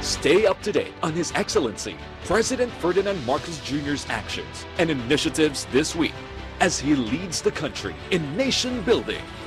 Stay up to date on His Excellency President Ferdinand Marcos Jr.'s actions and initiatives this week as he leads the country in nation building.